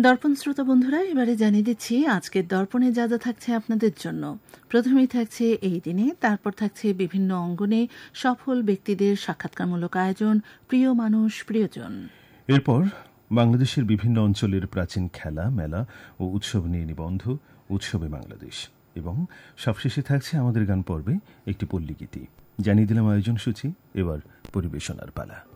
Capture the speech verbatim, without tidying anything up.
দর্পণ শ্রোতা বন্ধুরা, এবারে জানিয়ে দিচ্ছি আজকের দর্পণে যা যা থাকছে আপনাদের জন্য। প্রথমেই থাকছে এই দিনে, তারপর থাকছে বিভিন্ন অঙ্গনে সফল ব্যক্তিদের সাক্ষাৎকারমূলক আয়োজন, প্রিয় মানুষ প্রিয়জন। এরপর বাংলাদেশের বিভিন্ন অঞ্চলের প্রাচীন খেলা, মেলা ও উৎসব নিয়ে নিবন্ধ উৎসবে বাংলাদেশ, এবং সবশেষে থাকছে আমাদের গান পর্বে একটি পল্লীগীতি। জানিয়ে দিলাম আয়োজন সূচি, এবার পরিবেশনার পালা।